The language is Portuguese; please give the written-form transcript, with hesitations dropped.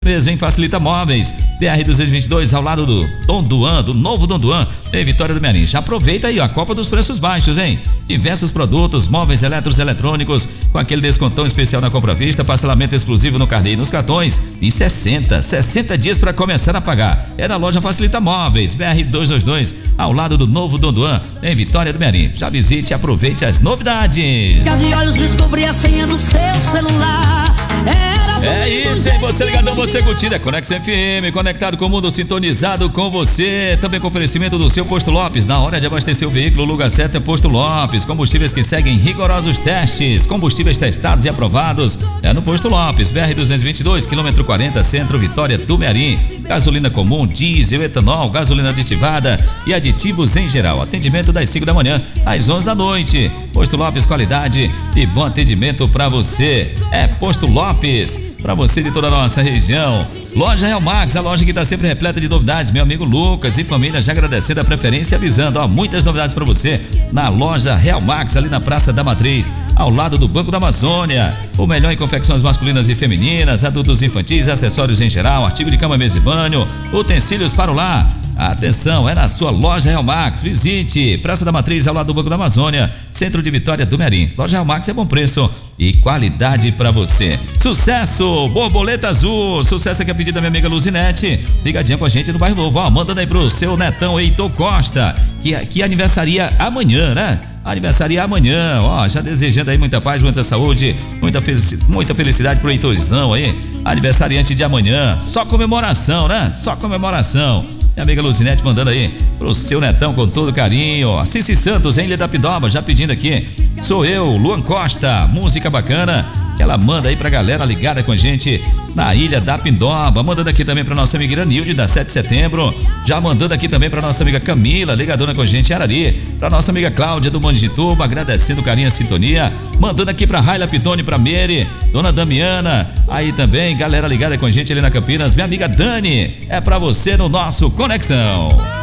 Mesmo em Facilita Móveis, BR-222 ao lado do Dom Duan, do novo Dom Duan, em Vitória do Mearim. Já aproveita aí a Copa dos Preços Baixos, hein? Diversos produtos, móveis eletrônicos, com aquele descontão especial na compra à vista, parcelamento exclusivo no carnê e nos cartões, e 60 dias para começar a pagar. É na loja Facilita Móveis, BR-222, ao lado do novo Dom Duan, em Vitória do Mearim. Já visite e aproveite as novidades. De olhos descobri a senha do seu celular. É isso, hein? Você ligadão, você curtindo, é Conexão FM, conectado com o mundo, sintonizado com você. Também com oferecimento do seu Posto Lopes. Na hora de abastecer o veículo, o lugar certo é Posto Lopes. Combustíveis que seguem rigorosos testes. Combustíveis testados e aprovados é no Posto Lopes. BR-222, quilômetro 40, centro, Vitória do Mearim. Gasolina comum, diesel, etanol, gasolina aditivada e aditivos em geral. Atendimento das 5 da manhã às 11 da noite. Posto Lopes, qualidade e bom atendimento para você. É Posto Lopes, para você de toda a nossa região. Loja Real Max, a loja que está sempre repleta de novidades. Meu amigo Lucas e família já agradecendo a preferência e avisando, ó, muitas novidades para você na loja Real Max, ali na Praça da Matriz, ao lado do Banco da Amazônia. O melhor em confecções masculinas e femininas, adultos infantis, acessórios em geral, artigo de cama, mesa e banho, utensílios para o lar. Atenção, é na sua loja Real Max. Visite Praça da Matriz, ao lado do Banco da Amazônia, centro de Vitória do Mearim. Loja Real Max é bom preço e qualidade para você. Sucesso, Borboleta Azul. Sucesso aqui a pedido da minha amiga Luzinete, ligadinha com a gente no bairro Novo. Ó, mandando aí pro seu netão Heitor Costa, que aniversaria amanhã, né? Aniversaria amanhã, ó, já desejando aí muita paz, muita saúde, muita felicidade pro Heitorzão aí, aniversariante de amanhã. Só comemoração, né? Só comemoração. Minha amiga Luzinete mandando aí pro seu netão com todo carinho. A Cici Santos, em Ilha da Pindoba, já pedindo aqui. Sou eu, Luan Costa, música bacana que ela manda aí pra galera ligada com a gente na Ilha da Pindoba. Mandando aqui também pra nossa amiga Iranilde, da 7 de setembro. Já mandando aqui também pra nossa amiga Camila, ligadona com a gente em Arari. Pra nossa amiga Cláudia, do Monte de Tuba, agradecendo o carinho e a sintonia. Mandando aqui pra Raila Pitone, pra Mary, dona Damiana. Aí também, galera ligada com a gente ali na Campinas. Minha amiga Dani, é pra você no nosso Conexão.